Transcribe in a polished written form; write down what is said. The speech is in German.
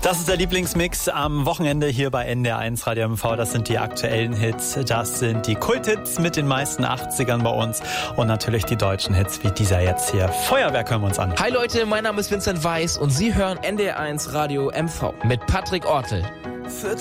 Das ist der Lieblingsmix am Wochenende hier bei NDR1 Radio MV. Das sind die aktuellen Hits, das sind die Kulthits mit den meisten 80ern bei uns und natürlich die deutschen Hits wie dieser jetzt hier. Feuerwerk hören wir uns an. Hi Leute, mein Name ist Vincent Weiss und Sie hören NDR1 Radio MV mit Patrick Ortel.